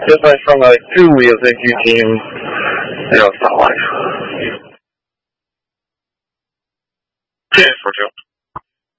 Just like from like 2 wheels, if you team, it's not life. Yeah, for sure.